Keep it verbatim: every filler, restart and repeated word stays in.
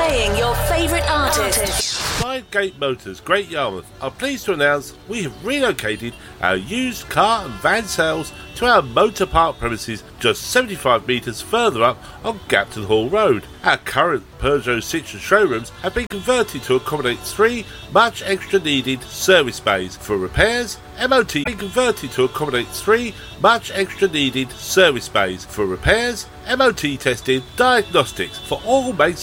playing your favourite artists. Sidegate Motors, Great Yarmouth, are pleased to announce we have relocated our used car and van sales to our motor park premises just seventy-five metres further up on Gapton Hall Road. Our current Peugeot Citroën showrooms have been converted to accommodate three much extra needed service bays for repairs, M O T, been converted to accommodate three much extra needed service bays for repairs, M O T testing, diagnostics for all makes